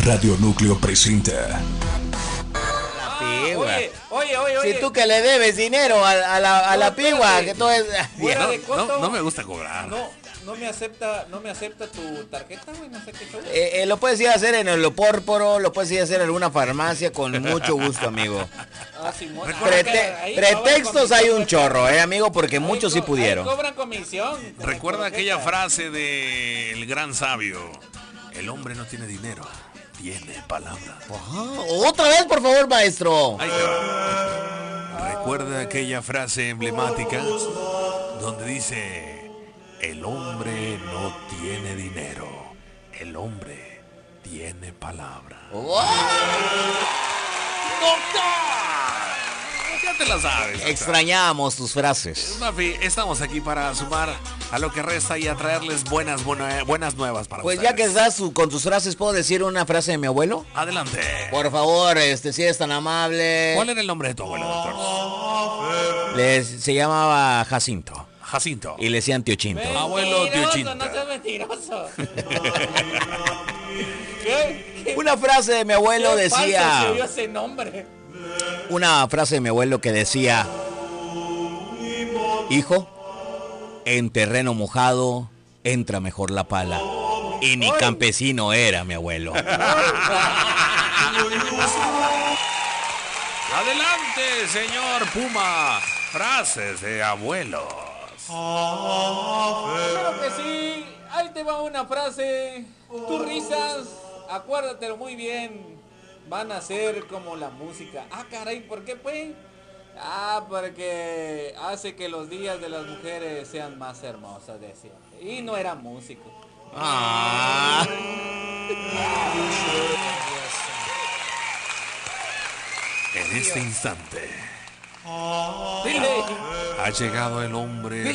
Radio Núcleo presenta. Oye. Si tú que le debes dinero a la pigua, que todo es... No me gusta cobrar. No me acepta tu tarjeta, güey, no sé qué show. Lo puedes ir a hacer en el Opórporo, lo puedes ir a hacer en alguna farmacia con mucho gusto, amigo. Pretextos hay un chorro, amigo, porque muchos sí pudieron. Cobran comisión. Recuerda aquella frase del gran sabio: el hombre no tiene dinero, tiene palabra. Otra vez, por favor, maestro. Ahí te va. Recuerda aquella frase emblemática donde dice: el hombre no tiene dinero, el hombre tiene palabra. Ya te la sabes. Extrañamos tus frases. Mafi, estamos aquí para sumar a lo que resta y a traerles buenas nuevas para pues ustedes. Ya que estás con tus frases, ¿puedo decir una frase de mi abuelo? Adelante. Por favor, si eres tan amable. ¿Cuál era el nombre de tu abuelo, doctor? Se llamaba Jacinto. Jacinto. Y le decían Tío Chinto. Abuelo Tío Chinto. No seas mentiroso. Una frase de mi abuelo decía... ¿Qué ese nombre? Una frase de mi abuelo que decía: hijo, en terreno mojado entra mejor la pala. Y ni campesino era mi abuelo. Adelante, señor Puma. Frases de abuelos. Claro que sí. Ahí te va una frase. Tus risas, acuérdatelo muy bien, van a ser como la música. Ah, caray, ¿por qué, pues? Porque hace que los días de las mujeres sean más hermosas, decía. Y no era músico. En este instante Dile. ha llegado el hombre